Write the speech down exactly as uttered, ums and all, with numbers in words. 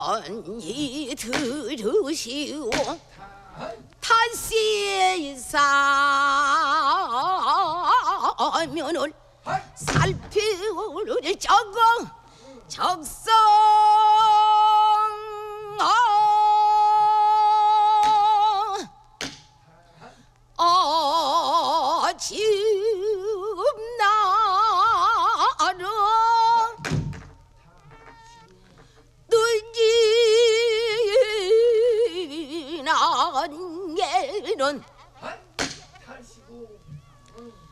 언니 들으시오. 다시 사면을 살피를 적어 적성 어 지금 나를 뜬지난 게는